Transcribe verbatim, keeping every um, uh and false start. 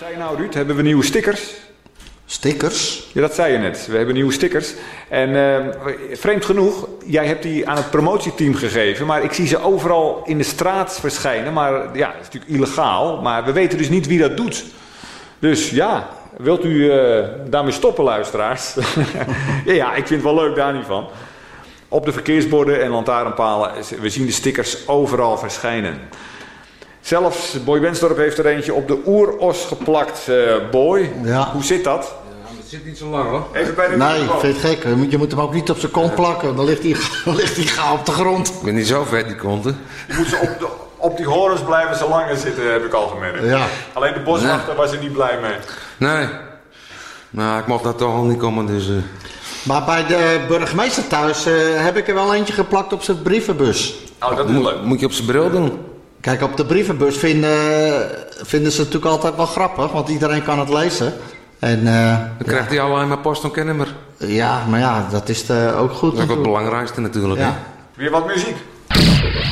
Zei je nou, Ruud, hebben we nieuwe stickers? Stickers? Ja, dat zei je net. We hebben nieuwe stickers. En uh, vreemd genoeg, jij hebt die aan het promotieteam gegeven, maar ik zie ze overal in de straat verschijnen. Maar ja, dat is natuurlijk illegaal, maar we weten dus niet wie dat doet. Dus ja, wilt u uh, daarmee stoppen, luisteraars? ja, ja, ik vind het wel leuk, daar niet van. Op de verkeersborden en lantaarnpalen, we zien de stickers overal verschijnen. Zelfs Boy Wensdorp heeft er eentje op de oeros geplakt. Uh, Boy, Ja. Hoe zit dat? Ja, dat zit niet zo lang hoor. Even bij de Nee, ik vind het gek. Je moet hem ook niet op zijn kont plakken. Dan ligt hij, dan ligt hij gauw op de grond. Ik ben niet zo vet die konten. Je moet ze op, de, op die horens blijven zo langer zitten, heb ik al gemerkt. Ja. Alleen de boswachter Nee. was er niet blij mee. Nee. Nou, ik mocht daar toch al niet komen, dus... Uh... Maar bij de burgemeester thuis uh, heb ik er wel eentje geplakt op zijn brievenbus. Oh, dat is Moet, leuk. moet je op zijn bril doen. Kijk, op de brievenbus vinden, vinden ze het natuurlijk altijd wel grappig, want iedereen kan het lezen. En, uh, Dan krijgt hij alleen maar post en kennemer. ja, maar ja, dat is uh, ook goed. Dat is ook het belangrijkste natuurlijk. Ja. Hè? Weer wat muziek.